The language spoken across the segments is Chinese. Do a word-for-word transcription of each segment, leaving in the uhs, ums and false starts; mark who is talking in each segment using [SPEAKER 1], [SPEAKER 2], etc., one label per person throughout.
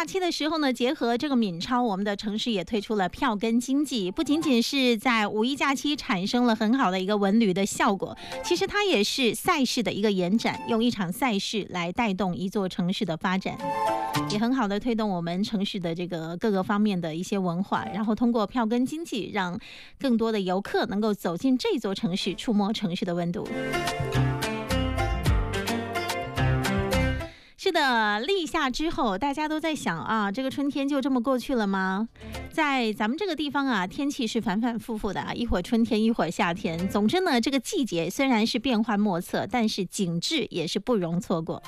[SPEAKER 1] 假期的时候呢，结合这个闽超，我们的城市也推出了票根经济，不仅仅是在五一假期产生了很好的一个文旅的效果，其实它也是赛事的一个延展，用一场赛事来带动一座城市的发展，也很好的推动我们城市的这个各个方面的一些文化，然后通过票根经济，让更多的游客能够走进这座城市，触摸城市的温度。是的，立夏之后，大家都在想啊，这个春天就这么过去了吗？在咱们这个地方啊，天气是反反复复的啊，一会儿春天，一会儿夏天。总之呢，这个季节虽然是变幻莫测，但是景致也是不容错过。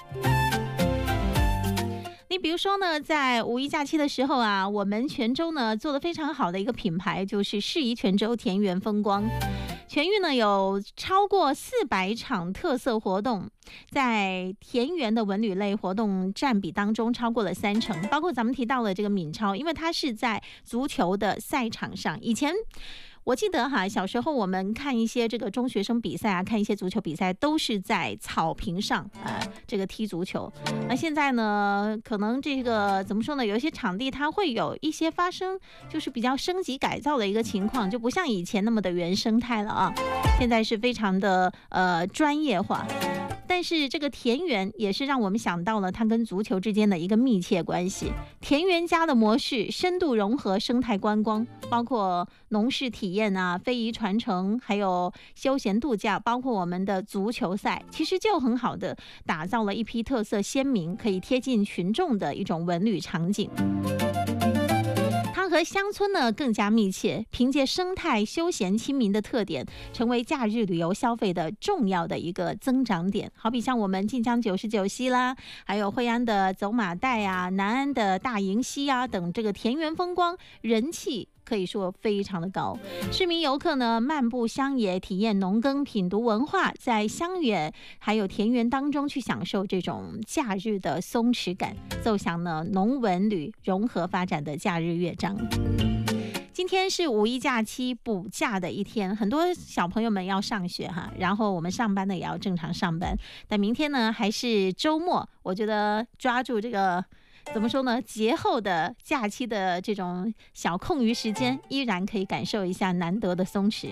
[SPEAKER 1] 你比如说呢，在五一假期的时候啊，我们泉州呢做得非常好的一个品牌，就是适宜泉州田园风光。全域呢有超过四百场特色活动，在田园的文旅类活动占比当中超过了三成，包括咱们提到了这个闽超，因为它是在足球的赛场上。以前我记得哈，小时候我们看一些这个中学生比赛啊，看一些足球比赛，都是在草坪上啊、呃，这个踢足球。那现在呢，可能这个怎么说呢？有一些场地它会有一些发生，就是比较升级改造的一个情况，就不像以前那么的原生态了啊。现在是非常的呃专业化。但是这个田园也是让我们想到了它跟足球之间的一个密切关系。田园家的模式深度融合生态观光，包括农事体验啊、非遗传承，还有休闲度假，包括我们的足球赛，其实就很好的打造了一批特色鲜明、可以贴近群众的一种文旅场景。它和乡村呢更加密切，凭借生态休闲亲民的特点，成为假日旅游消费的重要的一个增长点。好比像我们晋江九十九溪啦，还有惠安的走马带啊、南安的大营溪啊等，这个田园风光人气可以说非常的高。市民游客呢漫步乡野，体验农耕，品读文化，在乡野还有田园当中去享受这种假日的松弛感，奏响呢农文旅融合发展的假日乐章。今天是五一假期补假的一天，很多小朋友们要上学哈，然后我们上班呢也要正常上班。但明天呢还是周末，我觉得抓住这个怎么说呢？节后的假期的这种小空余时间，依然可以感受一下难得的松弛。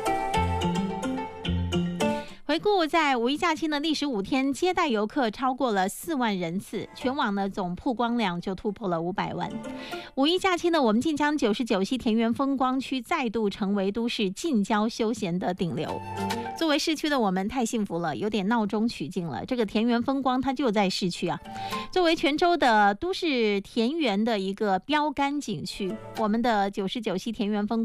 [SPEAKER 1] 回顾在五一假期呢，历时五天，接待游客超过了四万人次，全网呢总曝光量就突破了五百万。五一假期呢，我们晋江九十九溪田园风光区再度成为都市近郊休闲的顶流。作为市区的我们太幸福了，有点闹中取静了。这个田园风光它就在市区啊。作为泉州的都市田园的一个标杆景区，我们的九十九溪田园风光